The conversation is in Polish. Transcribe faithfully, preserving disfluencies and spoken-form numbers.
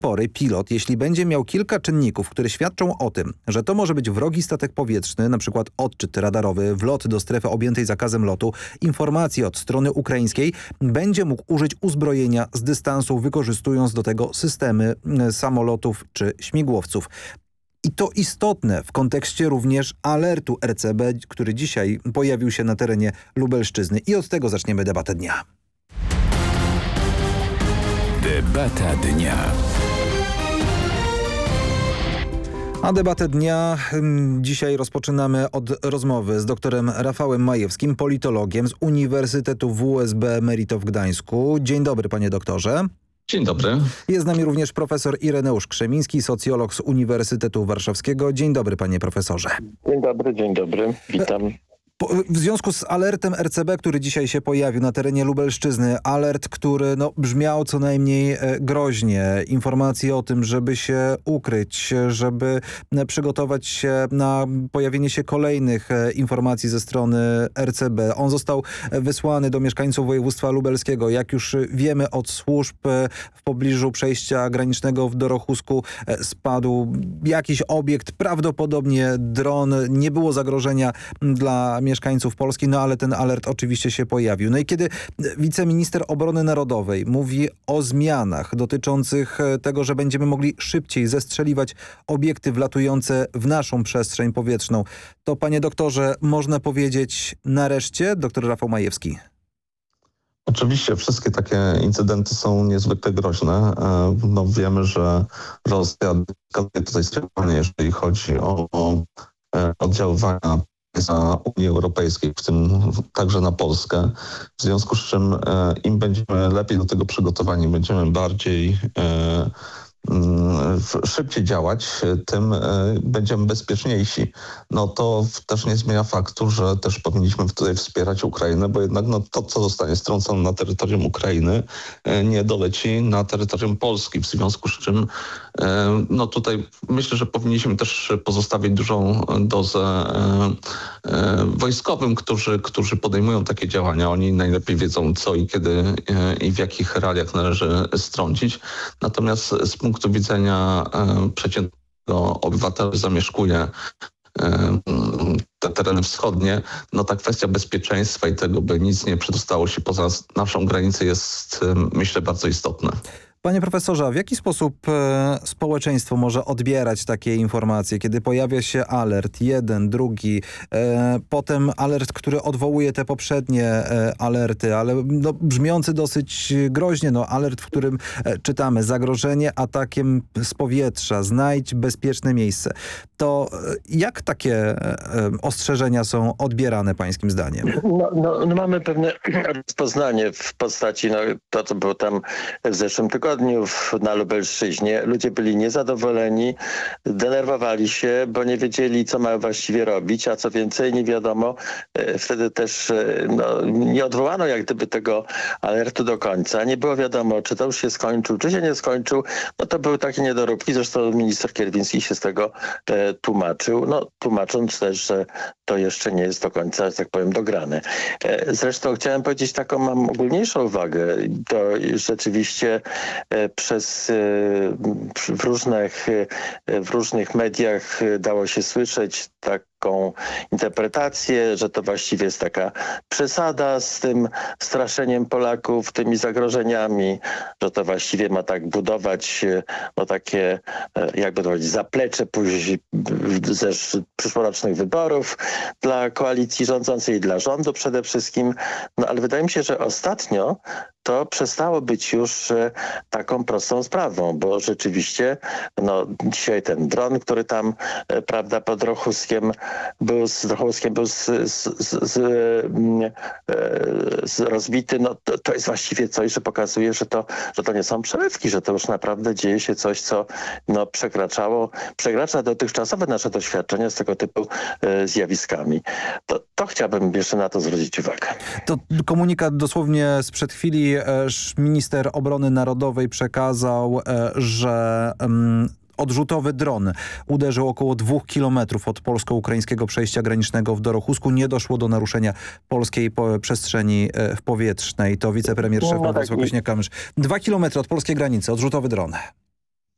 pory pilot, jeśli będzie miał kilka czynników, które świadczą o tym, że to może być wrogi statek powietrzny, na przykład odczyt radarowy, wlot do strefy objętej zakazem lotu, informacje od strony ukraińskiej, będzie mógł użyć uzbrojenia z dystansu, wykorzystując do tego systemy samolotów czy śmigłowców. I to istotne w kontekście również alertu R C B, który dzisiaj pojawił się na terenie Lubelszczyzny. I od tego zaczniemy debatę dnia. Debata dnia. A debatę dnia dzisiaj rozpoczynamy od rozmowy z doktorem Rafałem Majewskim, politologiem z Uniwersytetu W S B Emerito w Gdańsku. Dzień dobry, panie doktorze. Dzień dobry. Jest z nami również profesor Ireneusz Krzemiński, socjolog z Uniwersytetu Warszawskiego. Dzień dobry, panie profesorze. Dzień dobry, dzień dobry. Witam. W związku z alertem R C B, który dzisiaj się pojawił na terenie Lubelszczyzny, alert, który no, brzmiał co najmniej groźnie, informacje o tym, żeby się ukryć, żeby przygotować się na pojawienie się kolejnych informacji ze strony R C B. On został wysłany do mieszkańców województwa lubelskiego. Jak już wiemy od służb, w pobliżu przejścia granicznego w Dorochusku spadł jakiś obiekt, prawdopodobnie dron. Nie było zagrożenia dla mieszkańców Polski, no ale ten alert oczywiście się pojawił. No i kiedy wiceminister obrony narodowej mówi o zmianach dotyczących tego, że będziemy mogli szybciej zestrzeliwać obiekty wlatujące w naszą przestrzeń powietrzną, to panie doktorze, można powiedzieć nareszcie, doktor Rafał Majewski? Oczywiście wszystkie takie incydenty są niezwykle groźne. No, wiemy, że Rosja wykonuje tutaj działania, jeżeli chodzi o, o oddziaływania za Unii Europejskiej, w tym także na Polskę. W związku z czym e, im będziemy lepiej do tego przygotowani, będziemy bardziej e, szybciej działać, tym będziemy bezpieczniejsi. No to też nie zmienia faktu, że też powinniśmy tutaj wspierać Ukrainę, bo jednak no, to, co zostanie strącone na terytorium Ukrainy, nie doleci na terytorium Polski, w związku z czym no tutaj myślę, że powinniśmy też pozostawić dużą dozę wojskowym, którzy, którzy podejmują takie działania. Oni najlepiej wiedzą, co i kiedy i w jakich realiach należy strącić. Natomiast z punktu widzenia e, przeciętnego obywatela, który zamieszkuje e, te tereny wschodnie, no ta kwestia bezpieczeństwa i tego, by nic nie przedostało się poza naszą granicę, jest e, myślę bardzo istotna. Panie profesorze, a w jaki sposób e, społeczeństwo może odbierać takie informacje, kiedy pojawia się alert, jeden, drugi, e, potem alert, który odwołuje te poprzednie e, alerty, ale no, brzmiący dosyć groźnie, no, alert, w którym e, czytamy zagrożenie atakiem z powietrza, znajdź bezpieczne miejsce. To e, jak takie e, ostrzeżenia są odbierane pańskim zdaniem? No, no, no mamy pewne rozpoznanie w postaci, no, to co było tam w zeszłym tygodniu, na Lubelszczyźnie. Ludzie byli niezadowoleni, denerwowali się, bo nie wiedzieli, co mają właściwie robić, a co więcej, nie wiadomo, wtedy też no, nie odwołano jak gdyby tego alertu do końca. Nie było wiadomo, czy to już się skończył, czy się nie skończył. No to były takie niedoróbki, zresztą minister Kierwiński się z tego e, tłumaczył, no tłumacząc też, że to jeszcze nie jest do końca, że tak powiem, dograne. E, zresztą chciałem powiedzieć taką, mam ogólniejszą uwagę. To rzeczywiście przez w różnych, w różnych mediach dało się słyszeć taką interpretację, że to właściwie jest taka przesada z tym straszeniem Polaków, tymi zagrożeniami, że to właściwie ma tak budować no takie, jakby to powiedzieć, zaplecze później ze przyszłorocznych wyborów dla koalicji rządzącej i dla rządu przede wszystkim. No ale wydaje mi się, że ostatnio to przestało być już taką prostą sprawą, bo rzeczywiście no, dzisiaj ten dron, który tam prawda, pod Drochuskiem był, z Drochuskiem był z, z, z, z, z rozbity, no to, to jest właściwie coś, że pokazuje, że to, że to nie są przelewki, że to już naprawdę dzieje się coś, co no, przekraczało, przekracza dotychczasowe nasze doświadczenia z tego typu e, zjawiskami. To, to chciałbym jeszcze na to zwrócić uwagę. To komunikat dosłownie sprzed chwili. Minister Obrony Narodowej przekazał, że odrzutowy dron uderzył około dwóch kilometrów od polsko-ukraińskiego przejścia granicznego w Dorochusku. Nie doszło do naruszenia polskiej przestrzeni w powietrznej. To wicepremier szef Władysław Kosiniak-Kamysz. Dwa kilometry od polskiej granicy, odrzutowy dron.